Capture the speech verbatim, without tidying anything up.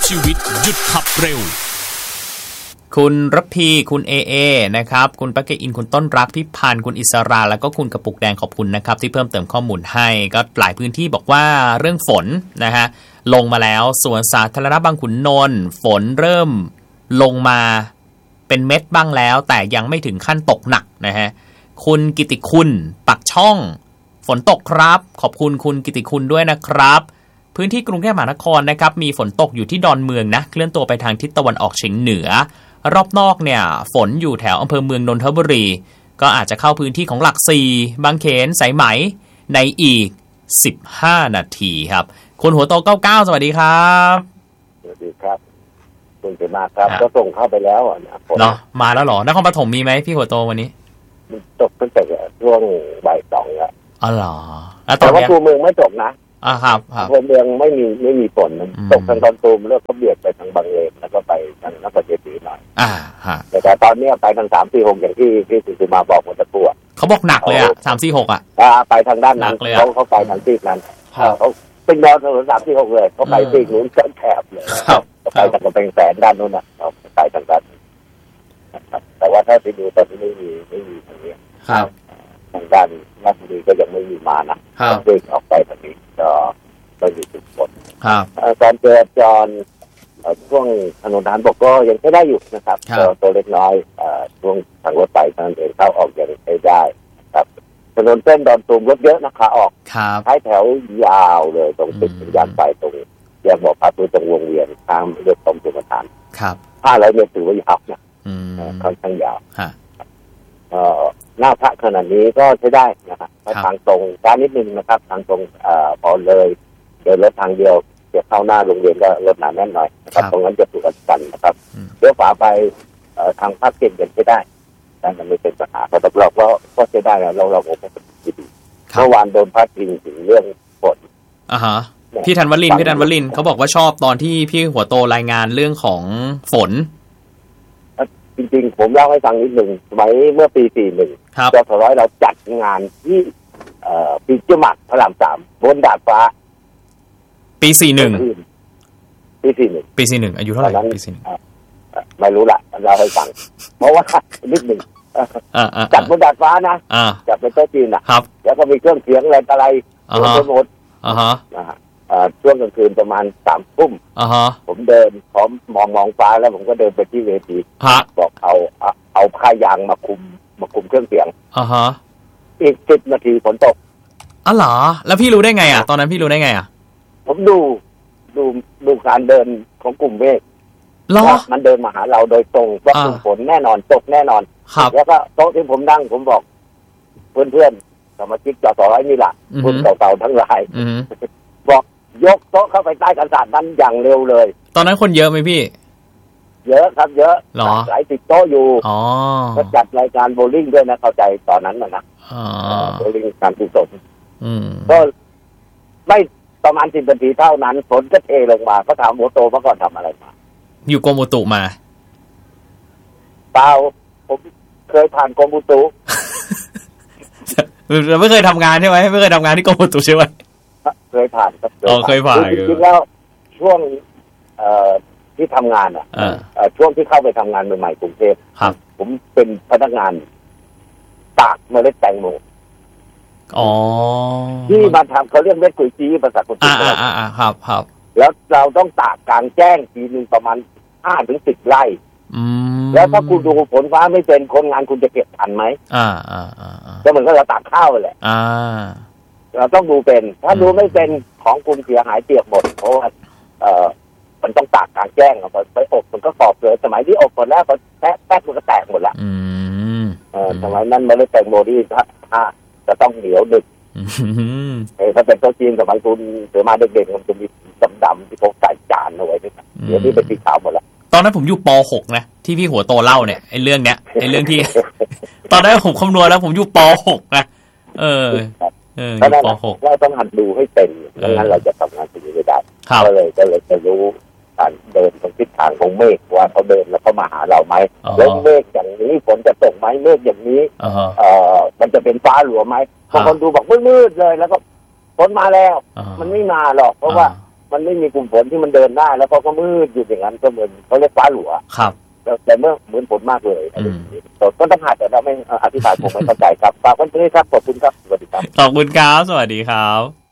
ชีวิตหยุดขับเร็วคุณรพีคุณเอเอนะครับคุณปักเกอินคุณต้นรักพี่พันธ์คุณอิสราแล้วก็คุณกระปุกแดงขอบคุณนะครับที่เพิ่มเติมข้อมูลให้ก็หลายพื้นที่บอกว่าเรื่องฝนนะฮะลงมาแล้วสวนสาธารณะบางขุนนนท์ฝนเริ่มลงมาเป็นเม็ดบ้างแล้วแต่ยังไม่ถึงขั้นตกหนักนะฮะคุณกิติคุณปักช่องฝนตกครับขอบคุณคุณกิติคุณด้วยนะครับพื้นที่กรุงเทพมหานครนะครับมีฝนตกอยู่ที่ดอนเมืองนะเคลื่อนตัวไปทางทิศตะวันออกเฉียงเหนือรอบนอกเนี่ยฝนอยู่แถวอำเภอเมืองนนทบุรีก็อาจจะเข้าพื้นที่ของหลักสี่บางเขนสายไหมในอีกสิบห้านาทีครับคุณหัวโตเก้าเก้าสวัสดีครับสวัสดีครับคุณเจมาครับก็ส่งเข้าไปแล้วนะเนาะมาแล้วเหรอนครปฐมมีไหมพี่หัวโตวันนี้ตกตั้งแต่ช่วงบ่ายสองแล้วอ๋อเหรอแต่ว่าตัวเมืองไม่ตกนะอ่าครับครับตัวเมืองไม่มีไม่มีฝนตกทางตอนตูมแล้วก็เบียดไปทางบางเลนแล้วก็ไปทางนครเจดีหน่อยอ่าฮะแต่ตอนนี้ไปทางสามสี่หกอย่างที่ที่สุมาบอกหมดตะกั่วเขาบอกหนักเลยอ่ะสามสี่หกอ่ะอ่าไปทางด้านนั้นเขาเขาไปทางซีกนั้นเขาเป็นดอนถนนสามสี่หกเลยเขาไปซีกนู้นแถบเลยเขาไปทางกำแพงแสนด้านนู้นอ่ะเขาไปทางด้านแต่ว่าถ้าไปดูตอนนี้ไม่มีไม่มีทางนี้ครับทางด้านราชบุรีก็ยังไม่มีมานะเด็กออกไปทางนี้ก็ไม่มีจุดฝนการจราจรช่วงถนนทางบกก็ยังใช้ได้อยู่นะครับตัวเล็กน้อยช่วงทางรถไฟทางเดินเข้าออกยังใช้ได้ครับถนนเส้นดอนตูมรถเยอะนะคะออกท้ายแถวยาวเลยตรงติดสัญญาณไฟตรงแยกบ่อพักตรงวงเวียนทางเลือดตรงจุดประทานห้าร้อยเมตรถือว่ายาวนะค่อนข้างยาวหน้าพระขนาดนี้ก็ใช้ได้นะครับทางตรงช้านิดนึงนะครับทางตรงพอเลยเดินรถทางเดียวจะเข้าหน้าโรงเรียนก็รถหนาแน่นหน่อยนะครับตรงนั้นจะถูกอัดกันนะครับเลี้ยวขวาไปทางภาคเก่งยังใช้ได้แต่มันไม่เป็นปัญหาแต่เราก็ก็ใช้ได้แล้วเราเราโอเคดีเมื่อวานโดนพัดพิงถึงเรื่องฝนอ่าฮะพี่ธันวลินพี่ธันวลินเขาบอกว่าชอบตอนที่พี่หัวโตรายงานเรื่องของฝนจริงๆผมเล่าให้ฟังนิดหนึ่งสมัยเมื่อปีสี่สิบเอ็ดจสร้อยเราจัดงานที่ปีเจ้าหมักพระรามสามบนดาดฟ้าปีสี่สิบเอ็ดปีสี่สิบเอ็ดปีสี่สิบเอ็ดอายุเท่าไหร่ปีสี่สิบเอ็ดไม่รู้ละเราให้ฟังเพราะว่านิดหนึ่งจัดบนดาดฟ้านะจัดเป็นโต๊ะจีนนะแล้วก็มีเครื่องเสียงอะไรอะไรทั้งหมดช่วงกลางคืนประมาณสามทุ่มผมเดินพร้อมมองมองฟ้าแล้วผมก็เดินไปที่เวทีบอกเอาเอาผ้ายางมาคุมมาคุมเครื่องเสียงอีกสิบนาทีฝนตกอ๋อเหรอแล้วพี่รู้ได้ไงอ่ะตอนนั้นพี่รู้ได้ไงอ่ะผมดูดูดูการเดินของกลุ่มเมฆว่ามันเดินมาหาเราโดยตรงว่าฝนแน่นอนตกแน่นอนแล้วก็โต๊ะที่ผมนั่งผมบอกเพื่อนๆสมาชิกจสร้อยนี่แหละคุณเก่าๆทั้งหลายบอกยกโต๊ะเข้าไปใต้กันศาสตร์นั้นอย่างเร็วเลยตอนนั้นคนเยอะไหมพี่เยอะครับเยอะหลายสิบโต๊ะอยู่ก็จัดรายการโบลิ่งด้วยนะเข้าใจตอนนั้นนะโบลิ่งการกุศลก็ไม่ประมาณสิบนาทีเท่านั้นฝนก็เทลงมาก็ถามหัวโตเมื่อก่อนทำอะไรมาอยู่กรมอุตุมาเปล่าผมเคยผ่านกรมอุตุเราไม่เคยทำงานใช่ไหมไม่เคยทำงานที่กรมอุตุใช่ไหมเคยผ่านครับอ๋อเคยผ่านจริงๆแล้วช่วงที่ทำงานอ่ะช่วงที่เข้าไปทำงานใหม่ๆกรุงเทพผมเป็นพนักงานตากเมล็ดแตงโมอ๋อที่มาทำเขาเรียกเม็ดกุยจี้ภาษาคนจีนอ่าอ่าอ่าครับครับแล้วเราต้องตากกลางแจ้งทีนึงประมาณห้าถึงสิบไร่แล้วถ้าคุณดูฝนฟ้าไม่เป็นคนงานคุณจะเก็บทันไหมอ่าอ่าอ่าก็เหมือนกับเราตากข้าวแหละอ่าเราต้องดูเป็นถ้าดูไม่เป็นของคุณเสียหายเปียกหมดเพราะว่าเอ่อมันต้องตากกลางแจ้งเอาไปอบมันก็กรอบเลยสมัยที่อบหมดแล้วพอแป๊ะแป๊ะมันก็แตกหมดละอืมเออสมัยนั้นมันเลยแตงโมที่ถ้าจะต้องเหนียวดึกเออถ้าเป็นโต๊ะจีนสมัยคุณเสือมาเด็กๆมันจะมีดำๆที่พกใส่จานเอาไว้ด้วยเดี๋ยวนี้เป็นสีขาวหมดละตอนนั้นผมอยู่ป.หก นะที่พี่หัวโตเล่าเนี่ยไอ้เรื่องเนี้ยไอ้เรื่องที่ตอนนั้นผมคำนวณแล้วผมอยู่ป.หก นะเออเอออยู่ป.หกเราต้องหัดดูให้เป็นไม่งั้นเราจะทำงานที่นี่ไม่ได้ก็เลยก็เลยจะรู้การเดินตรงทิศทางของเมฆว่าเขาเดินแล้วเขามาหาเราไหมแล้วเมฆอย่างนี้ฝนจะตกไหมเมฆอย่างนี้เอ่อมันจะเป็นฟ้าหลวงไหมบางคนดูบอกมืดๆเลยแล้วก็ฝนมาแล้วมันไม่มาหรอกเพราะว่ามันมันไม่มีกลุ่มฝนที่มันเดินได้แล้วก็มืดอยู่อย่างนั้นก็เหมือนเขาเรียกฟ้าหลัวครับแต่เมื่อเหมือนฝนมากเลยก็ต้องหาแต่เราไม่อธิบายผมไม่เข้าใจครับฝากไว้ที่นี่ครับขอบคุณครับสวัสดีครับขอบคุณครับสวัสดีครับ